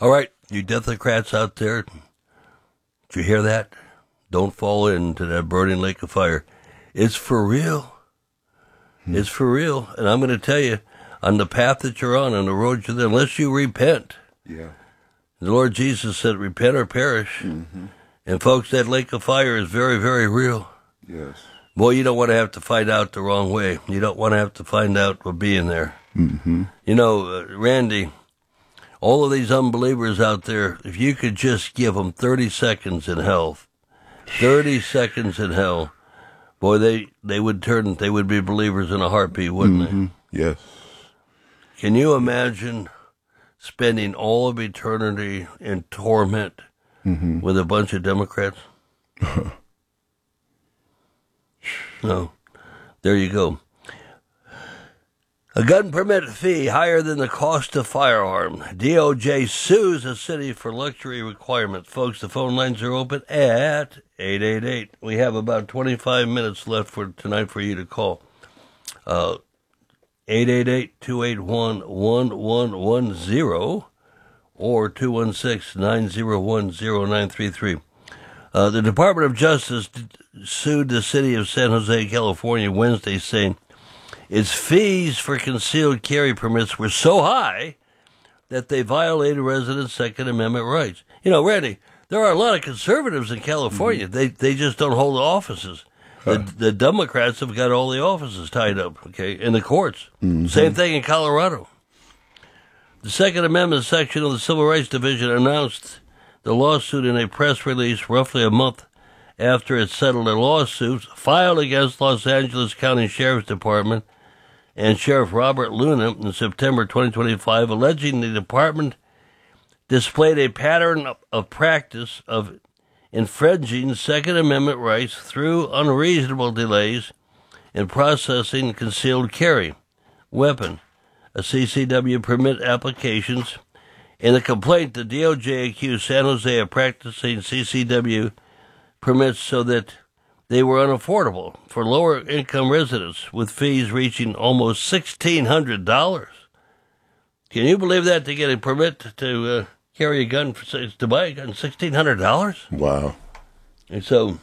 All right, you Democrats out there, did you hear that? Don't fall into that burning lake of fire. It's for real. It's for real. And I'm going to tell you, on the path that you're on the road you're there, unless you repent. Yeah. The Lord Jesus said, repent or perish. Mm-hmm. And folks, that lake of fire is very, very real. Yes. Boy, you don't want to have to find out the wrong way. You don't want to have to find out for being there. Mm-hmm. You know, Randy, all of these unbelievers out there, if you could just give them 30 seconds in hell, 30 seconds in hell, boy, they would be believers in a heartbeat, wouldn't they? Yes. Can you imagine spending all of eternity in torment with a bunch of Democrats? No. There you go. A gun permit fee higher than the cost of firearm. DOJ sues a city for luxury requirements. Folks, the phone lines are open at 888. We have about 25 minutes left for tonight for you to call. 888-281-1110 or 216-901-0933. The Department of Justice sued the city of San Jose, California, Wednesday, saying its fees for concealed carry permits were so high that they violated residents' Second Amendment rights. You know, Randy, there are a lot of conservatives in California. They just don't hold the offices. The Democrats have got all the offices tied up, okay, in the courts. Same thing in Colorado. The Second Amendment section of the Civil Rights Division announced the lawsuit in a press release roughly a month after it settled a lawsuit filed against Los Angeles County Sheriff's Department and Sheriff Robert Luna in September 2025, alleging the department displayed a pattern of practice of infringing Second Amendment rights through unreasonable delays in processing concealed carry weapon, a CCW permit applications. In the complaint, the DOJ accused San Jose of practicing CCW permits so that they were unaffordable for lower-income residents, with fees reaching almost $1,600. Can you believe that, to get a permit to carry a gun, to buy a gun, $1,600? Wow. And so,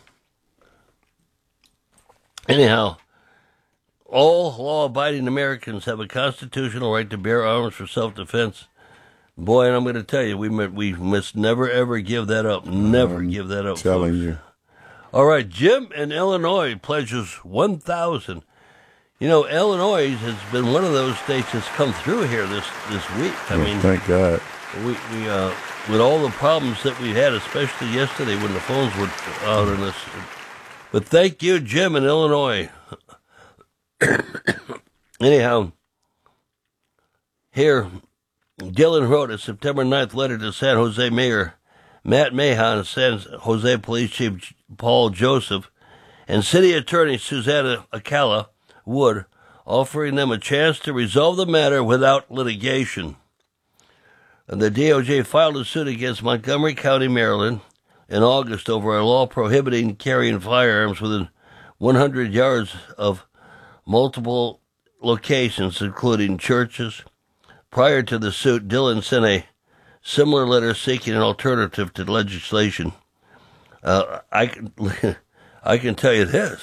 anyhow, all law-abiding Americans have a constitutional right to bear arms for self-defense. Boy, and I'm going to tell you, we must never, ever give that up. Never give that up, Telling folks. you. All right, Jim in Illinois pledges $1,000. You know, Illinois has been one of those states that's come through here this week. I mean, thank God. We with all the problems that we had, especially yesterday when the phones were out on us. But thank you, Jim in Illinois. Anyhow, here, Dylan wrote a September 9th letter to San Jose Mayor Matt Mahan, San Jose Police Chief Paul Joseph, and City Attorney Susanna Acala Wood, offering them a chance to resolve the matter without litigation. And the DOJ filed a suit against Montgomery County, Maryland, in August over a law prohibiting carrying firearms within 100 yards of multiple locations, including churches. Prior to the suit, Dillon sent a similar letter seeking an alternative to legislation. I can tell you this.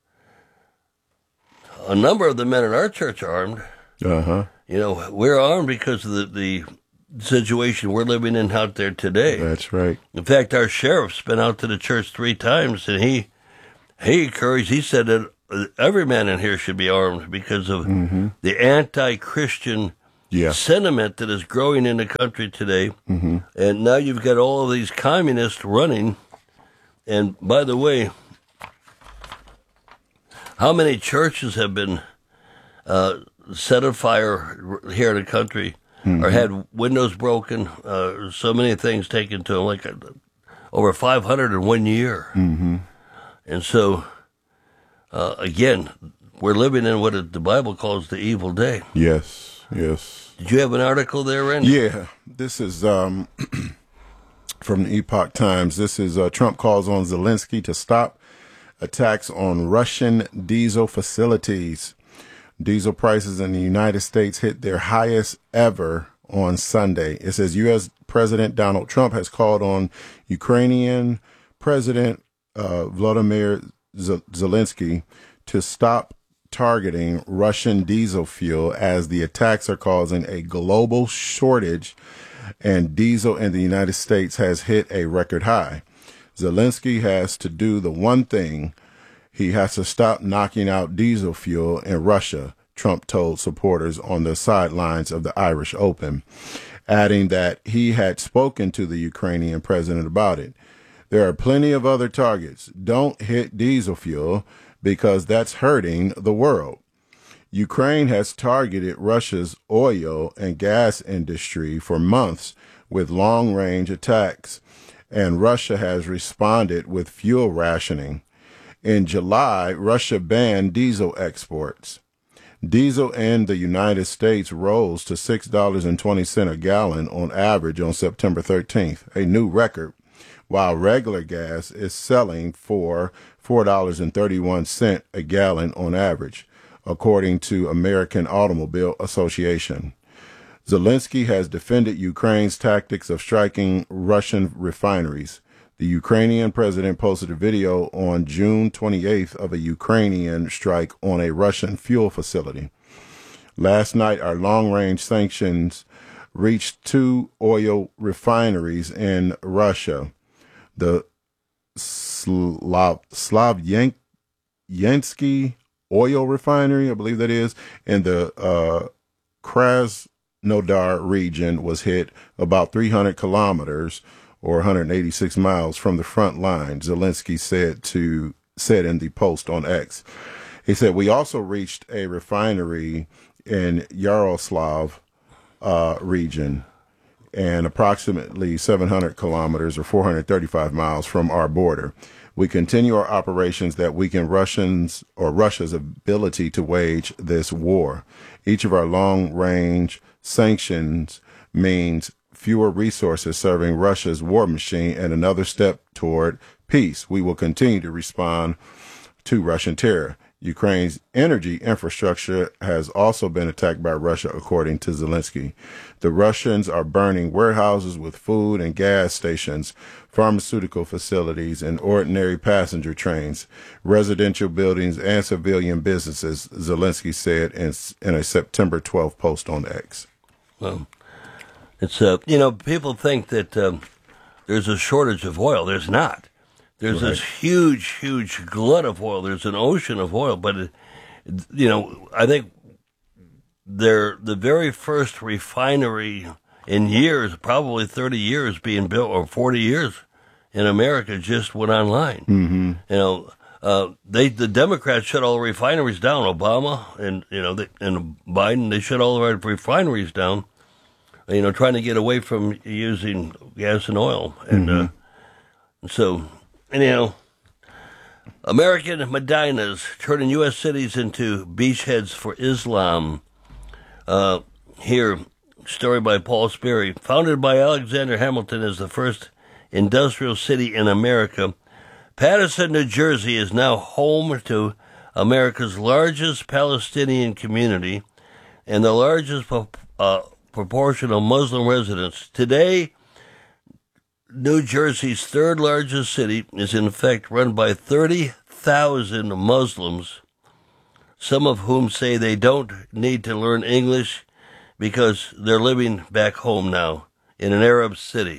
A number of the men in our church are armed. Uh-huh. You know, we're armed because of the situation we're living in out there today. That's right. In fact, our sheriff's been out to the church 3 times, and he encouraged, he said that every man in here should be armed because of the anti-Christian sentiment that is growing in the country today. And now you've got all of these communists running. And by the way, how many churches have been set on fire here in the country, or had windows broken, so many things taken to them, like over 500 in 1 year. And so, again, we're living in what the Bible calls the evil day. Yes, yes. Did you have an article there, Randy? Yeah, this is from the Epoch Times. This is Trump calls on Zelensky to stop attacks on Russian diesel facilities. Diesel prices in the United States hit their highest ever on Sunday. It says U.S. President Donald Trump has called on Ukrainian President Volodymyr Zelensky to stop targeting Russian diesel fuel as the attacks are causing a global shortage and diesel in the United States has hit a record high. Zelensky has to do the one thing. He has to stop knocking out diesel fuel in Russia, Trump told supporters on the sidelines of the Irish Open, adding that he had spoken to the Ukrainian president about it. There are plenty of other targets. Don't hit diesel fuel because that's hurting the world. Ukraine has targeted Russia's oil and gas industry for months with long-range attacks, and Russia has responded with fuel rationing. In July, Russia banned diesel exports. Diesel in the United States rose to $6.20 a gallon on average on September 13th, a new record, while regular gas is selling for $4.31 a gallon on average, according to American Automobile Association. Zelensky has defended Ukraine's tactics of striking Russian refineries. The Ukrainian president posted a video on June 28th of a Ukrainian strike on a Russian fuel facility. Last night, our long-range sanctions reached 2 oil refineries in Russia. The Slavyansky oil refinery, I believe that is, in the Krasnodar region was hit about 300 kilometers or 186 miles from the front line, Zelensky said in the post on X. He said, we also reached a refinery in Yaroslav region and approximately 700 kilometers or 435 miles from our border. We continue our operations that weaken Russia's ability to wage this war. Each of our long-range sanctions means fewer resources serving Russia's war machine and another step toward peace. We will continue to respond to Russian terror. Ukraine's energy infrastructure has also been attacked by Russia, according to Zelensky. The Russians are burning warehouses with food and gas stations, pharmaceutical facilities, and ordinary passenger trains, residential buildings, and civilian businesses, Zelensky said in a September 12th post on X. Well, it's, people think that there's a shortage of oil. There's not. There's this huge glut of oil. There's an ocean of oil, but, I think the very first refinery in years, probably 30 years being built, or 40 years in America, just went online. Mm-hmm. The Democrats shut all the refineries down. Obama and Biden, they shut all the refineries down, trying to get away from using gas and oil. And so, anyhow, American Medinas turning U.S. cities into beachheads for Islam. Here, story by Paul Sperry. Founded by Alexander Hamilton as the first industrial city in America, Paterson, New Jersey is now home to America's largest Palestinian community and the largest proportion of Muslim residents. Today, New Jersey's third largest city is in fact run by 30,000 Muslims, some of whom say they don't need to learn English because they're living back home now in an Arab city.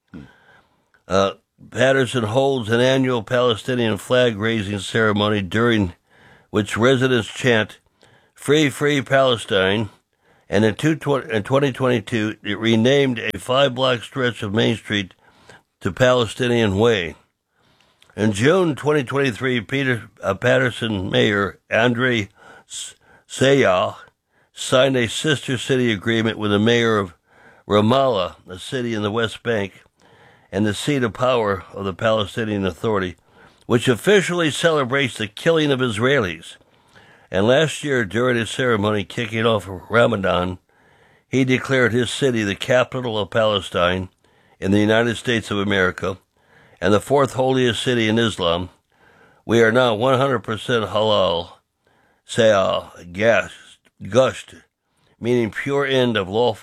Patterson holds an annual Palestinian flag-raising ceremony during which residents chant, "Free, free Palestine," and in 2022 it renamed a 5-block stretch of Main Street to Palestinian Way. In June 2023, Patterson Mayor Andre Sayah signed a sister city agreement with the mayor of Ramallah, a city in the West Bank, and the seat of power of the Palestinian Authority, which officially celebrates the killing of Israelis. And last year, during his ceremony kicking off Ramadan, he declared his city the capital of Palestine in the United States of America and the fourth holiest city in Islam. We are now 100% halal, Sayah gushed, meaning pure and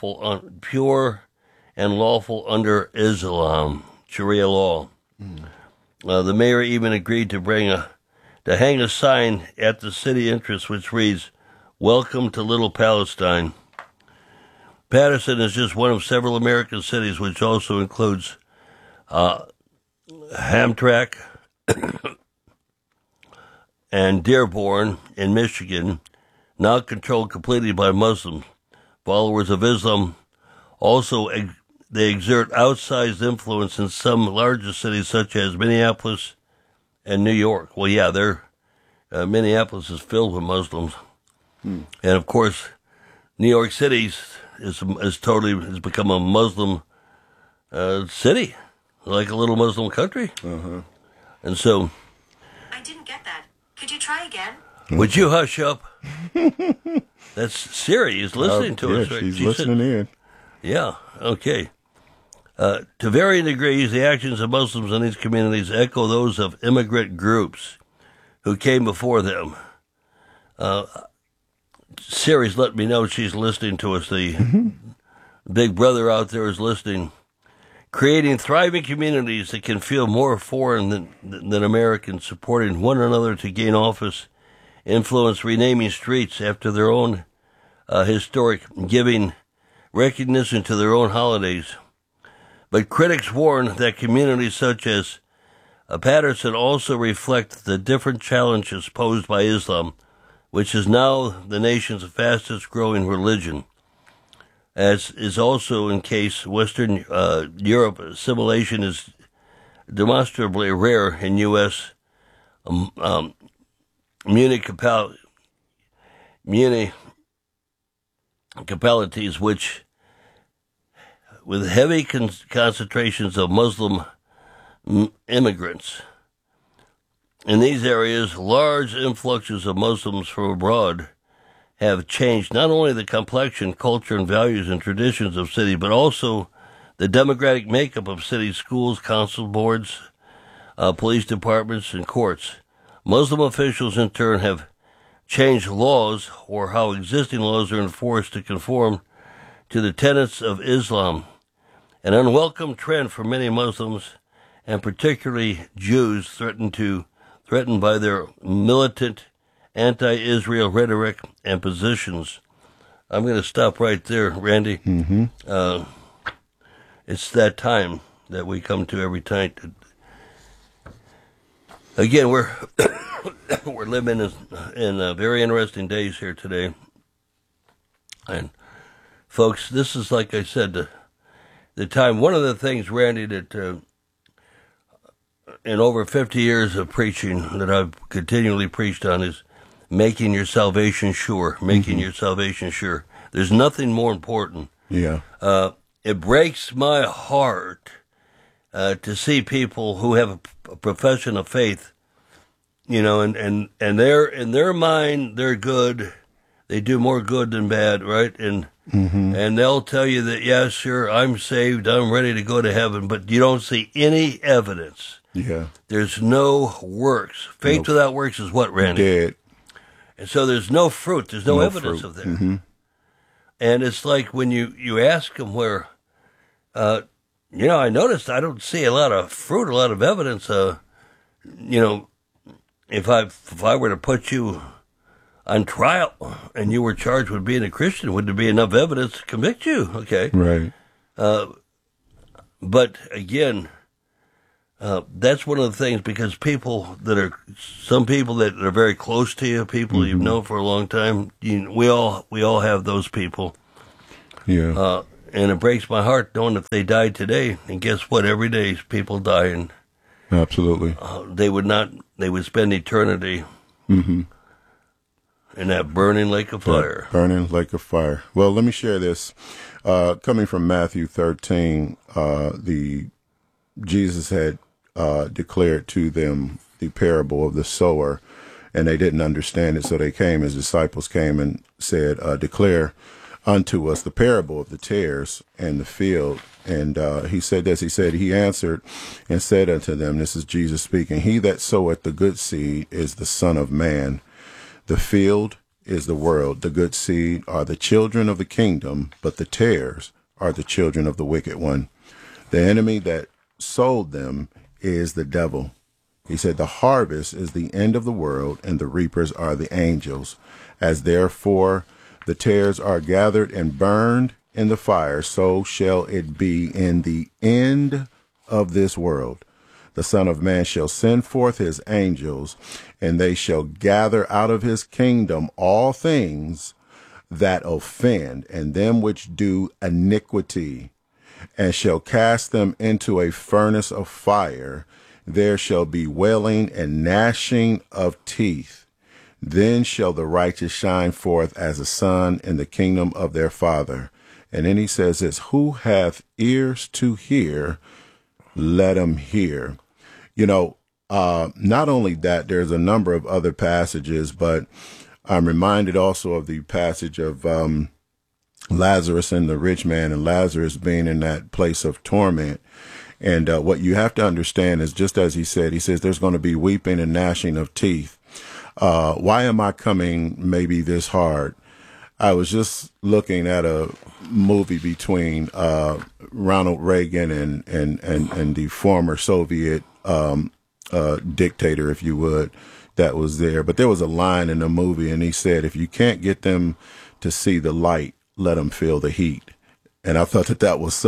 lawful under Islam, Sharia law. The mayor even agreed to hang a sign at the city entrance which reads, "Welcome to Little Palestine." Patterson is just one of several American cities, which also includes Hamtramck and Dearborn in Michigan, now controlled completely by Muslims. Followers of Islam also they exert outsized influence in some larger cities such as Minneapolis and New York. Well, yeah, Minneapolis is filled with Muslims, and of course, New York City has become a Muslim city, like a little Muslim country. And so, I didn't get that. Could you try again? Would you hush up? That's Siri is listening to us. Right? She's listening in. Yeah. Okay. To varying degrees, the actions of Muslims in these communities echo those of immigrant groups who came before them. Siri's let me know she's listening to us. The big brother out there is listening. Creating thriving communities that can feel more foreign than Americans, supporting one another to gain office, influence, renaming streets after their own historic, giving recognition to their own holidays. But critics warn that communities such as Patterson also reflect the different challenges posed by Islam, which is now the nation's fastest growing religion. As is also in case Western Europe, assimilation is demonstrably rare in U.S. municipalities, which with heavy concentrations of Muslim immigrants. In these areas, large influxes of Muslims from abroad have changed not only the complexion, culture, and values and traditions of cities, but also the demographic makeup of cities, schools, council boards, police departments, and courts. Muslim officials, in turn, have changed laws or how existing laws are enforced to conform to the tenets of Islam, an unwelcome trend for many Muslims, and particularly Jews, threatened by their militant anti-Israel rhetoric and positions. I'm going to stop right there, Randy. It's that time that we come to every time. Again, we're living in very interesting days here today. And folks, this is, like I said, the time. One of the things, Randy, that in over 50 years of preaching that I've continually preached on is making your salvation sure. Making your salvation sure. There's nothing more important. Yeah. It breaks my heart to see people who have a profession of faith, and they're in their mind they're good. They do more good than bad, right? And they'll tell you that, yes, sure, I'm saved, I'm ready to go to heaven, but you don't see any evidence. Yeah. There's no works. Faith without works is what, Randy? Dead. And so there's no fruit. There's no evidence of that. And it's like when you ask them where, I noticed I don't see a lot of fruit, a lot of evidence. If I were to put you on trial and you were charged with being a Christian, would there be enough evidence to convict you? Okay. Right. But again, that's one of the things, because some people that are very close to you, people you've known for a long time, we all have those people. Yeah. And it breaks my heart knowing if they died today, and guess what? Every day people die, and absolutely, they would spend eternity in that burning lake of fire. Burning lake of fire. Well, let me share this. Coming from Matthew 13, Jesus had declared to them the parable of the sower, and they didn't understand it, so his disciples came and said, declare unto us the parable of the tares and the field. And he said this, he answered and said unto them, this is Jesus speaking, he that soweth the good seed is the Son of Man. The field is the world. The good seed are the children of the kingdom, but the tares are the children of the wicked one. The enemy that sold them is the devil. He said, the harvest is the end of the world, and the reapers are the angels. As therefore the tares are gathered and burned in the fire, so shall it be in the end of this world. The Son of Man shall send forth his angels, and they shall gather out of his kingdom all things that offend, and them which do iniquity, and shall cast them into a furnace of fire. There shall be wailing and gnashing of teeth. Then shall the righteous shine forth as the sun in the kingdom of their Father. And then he says this, who hath ears to hear, let him hear. Not only that, there's a number of other passages, but I'm reminded also of the passage of Lazarus and the rich man, and Lazarus being in that place of torment. And what you have to understand is, just as he says there's going to be weeping and gnashing of teeth. Why am I coming maybe this hard? I was just looking at a movie between Ronald Reagan and the former Soviet dictator, if you would, that was there. But there was a line in the movie, and he said, if you can't get them to see the light, let them feel the heat. And I thought that was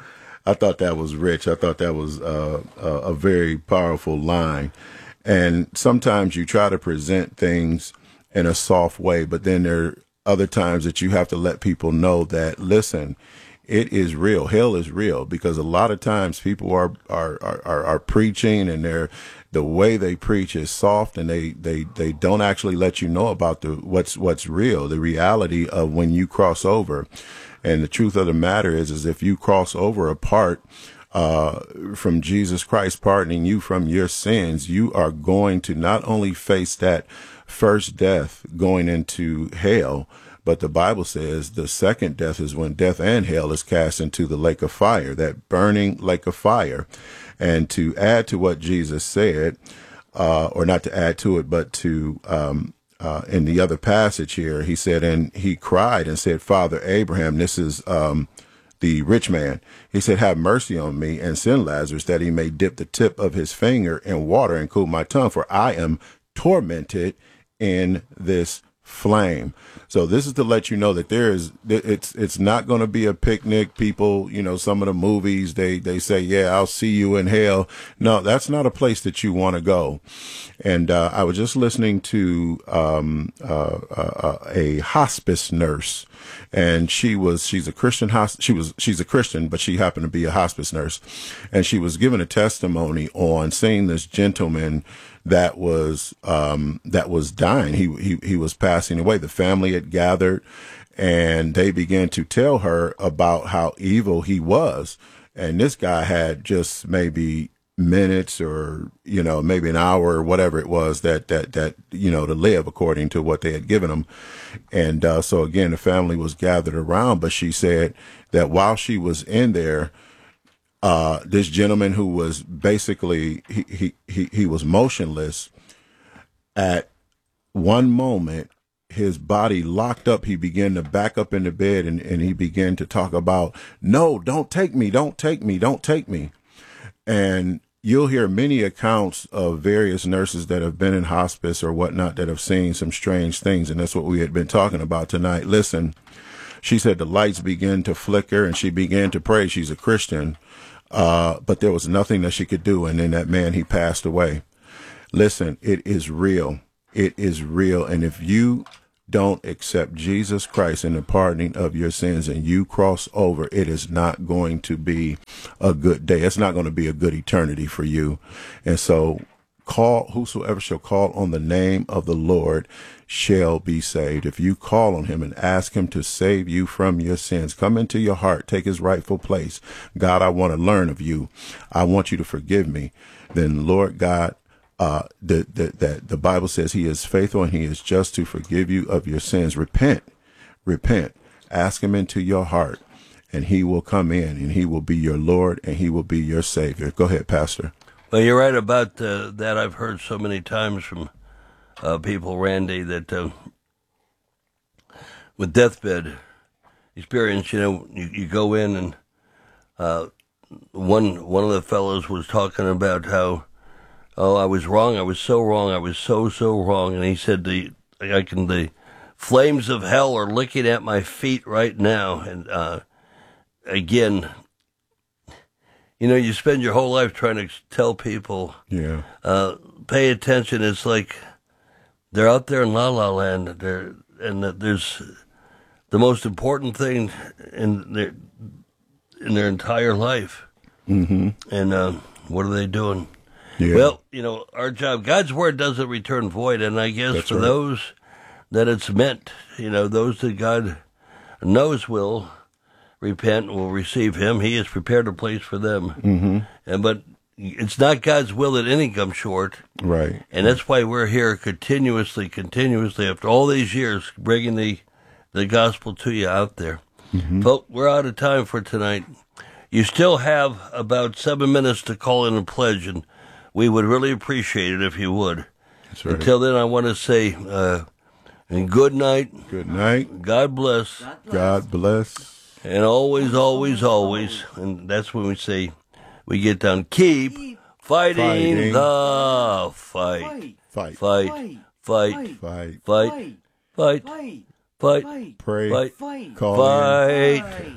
rich. I thought that was a very powerful line. And sometimes you try to present things in a soft way, but then there are other times that you have to let people know that, listen, it is real. Hell is real, because a lot of times people are preaching, and the way they preach is soft, and they don't actually let you know about what's real, the reality of when you cross over. And the truth of the matter is if you cross over apart from Jesus Christ pardoning you from your sins, you are going to not only face that first death going into hell, but the Bible says the second death is when death and hell is cast into the lake of fire, that burning lake of fire. And to add to what Jesus said, or not to add to it, but to in the other passage here, he said, and he cried and said, Father Abraham, this is the rich man. He said, have mercy on me and send Lazarus that he may dip the tip of his finger in water and cool my tongue, for I am tormented in this flame. So this is to let you know that it's not going to be a picnic. People, some of the movies, they say, yeah, I'll see you in hell. No, that's not a place that you want to go. And I was just listening to a hospice nurse, and she's a Christian. She's a Christian, but she happened to be a hospice nurse, and she was giving a testimony on seeing this gentleman that was dying. He was passing away. The family had gathered, and they began to tell her about how evil he was. And this guy had just maybe minutes, or maybe an hour, or whatever it was that to live, according to what they had given him. And so again, the family was gathered around, but she said that while she was in there, this gentleman, who was basically, he was motionless, at one moment, his body locked up. He began to back up in the bed, and he began to talk about, no, don't take me, don't take me, don't take me. And you'll hear many accounts of various nurses that have been in hospice or whatnot that have seen some strange things. And that's what we had been talking about tonight. Listen, she said the lights began to flicker, and she began to pray. She's a Christian. But there was nothing that she could do. And then that man, he passed away. Listen, it is real. It is real. And if you don't accept Jesus Christ in the pardoning of your sins, and you cross over, it is not going to be a good day. It's not going to be a good eternity for you. And so whosoever shall call on the name of the Lord shall be saved. If you call on him and ask him to save you from your sins, come into your heart, take his rightful place. God, I want to learn of you. I want you to forgive me. Then Lord God, the Bible says he is faithful and he is just to forgive you of your sins. Repent, ask him into your heart, and he will come in, and he will be your Lord, and he will be your Savior. Go ahead, Pastor. Well, you're right about that. I've heard so many times from people, Randy, that with deathbed experience. You go in and one of the fellows was talking about how, I was wrong. I was so wrong. I was so wrong. And he said the flames of hell are licking at my feet right now. And again, you spend your whole life trying to tell people, pay attention. It's like they're out there in La La Land. There's the most important thing in their entire life. Mm-hmm. And what are they doing? Yeah. Well, our job, God's word doesn't return void, and I guess that's for right. Those that it's meant, those that God knows will repent, will receive him, he has prepared a place for them. Mm-hmm. But it's not God's will that any come short. Right. And that's why we're here continuously, after all these years, bringing the gospel to you out there. Mm-hmm. Folks, we're out of time for tonight. You still have about 7 minutes to call in and pledge, and we would really appreciate it if you would. That's right. Until then, I want to say good night. Good night. God bless. God bless. And always, always, always, and that's when we get down, keep fighting the fight. Fight. Fight. Fight. Fight. Fight. Fight. Fight. Pray. Fight. Call Fight. in.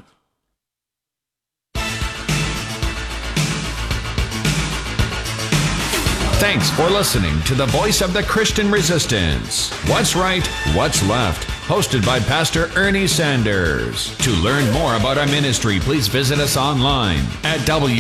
Thanks for listening to the voice of the Christian resistance. What's right, what's left? Hosted by Pastor Ernie Sanders. To learn more about our ministry, please visit us online at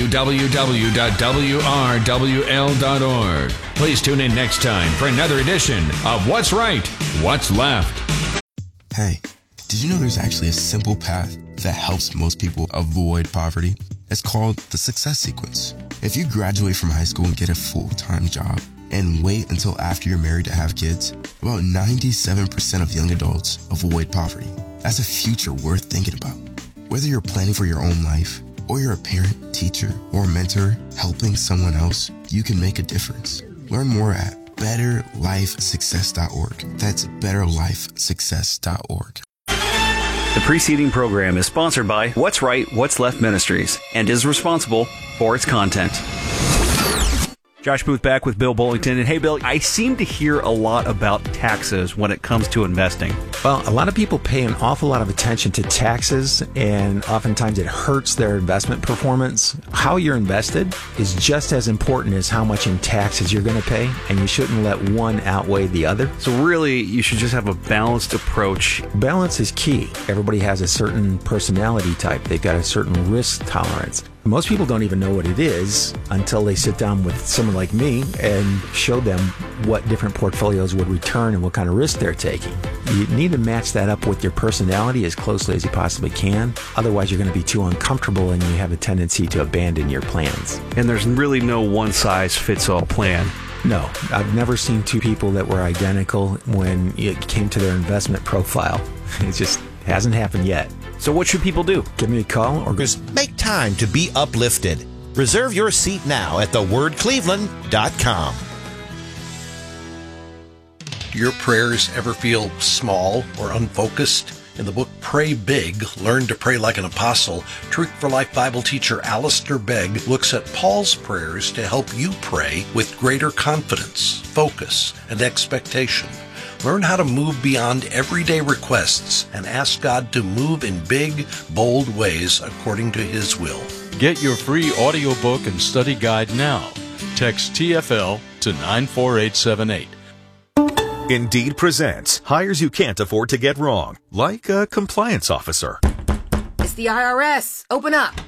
www.wrwl.org. Please tune in next time for another edition of What's Right, What's Left. Hey, did you know there's actually a simple path that helps most people avoid poverty? It's called the Success Sequence. If you graduate from high school and get a full-time job and wait until after you're married to have kids, about 97% of young adults avoid poverty. That's a future worth thinking about. Whether you're planning for your own life, or you're a parent, teacher, or mentor helping someone else, you can make a difference. Learn more at betterlifesuccess.org. That's betterlifesuccess.org. The preceding program is sponsored by What's Right, What's Left Ministries and is responsible for its content. Josh Booth back with Bill Bullington. And hey, Bill, I seem to hear a lot about taxes when it comes to investing. Well, a lot of people pay an awful lot of attention to taxes, and oftentimes it hurts their investment performance. How you're invested is just as important as how much in taxes you're going to pay, and you shouldn't let one outweigh the other. So really, you should just have a balanced approach. Balance is key. Everybody has a certain personality type. They've got a certain risk tolerance. Most people don't even know what it is until they sit down with someone like me and show them what different portfolios would return and what kind of risk they're taking. You need to match that up with your personality as closely as you possibly can. Otherwise, you're going to be too uncomfortable and you have a tendency to abandon your plans. And there's really no one-size-fits-all plan. No, I've never seen two people that were identical when it came to their investment profile. It just hasn't happened yet. So what should people do? Give me a call or just make time to be uplifted. Reserve your seat now at thewordcleveland.com. Your prayers ever feel small or unfocused? In the book Pray Big, Learn to Pray Like an Apostle, Truth for Life Bible teacher Alistair Begg looks at Paul's prayers to help you pray with greater confidence, focus, and expectation. Learn how to move beyond everyday requests and ask God to move in big, bold ways according to His will. Get your free audiobook and study guide now. Text TFL to 94878. Indeed presents hires you can't afford to get wrong, like a compliance officer. It's the IRS. Open up.